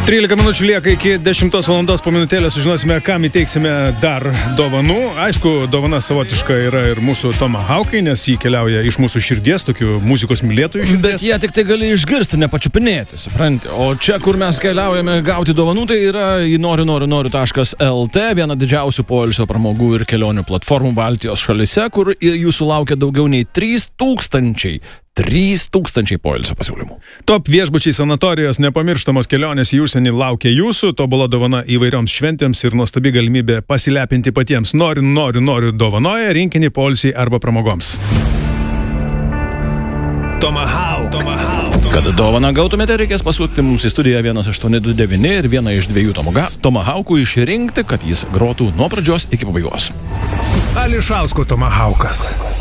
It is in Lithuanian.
13 minučių lieka iki 10 valandos, po minutėlę sužinosime, kam įteiksime dar dovanų. Aišku, dovana savotiška yra ir mūsų Tomahawkai, nes jį keliauja iš mūsų širdies, tokių muzikos mylėtojų širdies. Bet jie tik tai gali išgirsti, nepačiupinėti, supranti. O čia, kur mes keliaujame gauti dovanų, tai yra į noriu.lt, viena didžiausių poilsio pramogų ir kelionių platformų Baltijos šalyse, kur jūsų laukia daugiau nei 3000 poilsio pasiūlymų. Top viešbučiai, sanatorijos, nepamirštamos kelionės į užsienį laukia jūsų, tobula dovana įvairioms šventėms ir nuostabi galimybė pasilepinti patiems. Noriu dovanoja rinkinį poilsiai arba pramogoms. Tomahawk. Kad dovaną gautumėte, reikės pasiūlyti mums į studiją 1829 ir vieną iš 2 Tomahawkų išrinkti, kad jis grotų nuo pradžios iki pabaigos. Ališausko Tomahawkas.